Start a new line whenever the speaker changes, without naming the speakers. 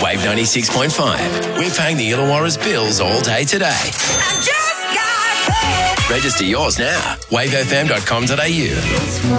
Wave 96.5. We're paying the Illawarra's bills all day today.
I just got paid.
Register yours now. wavefm.com.au.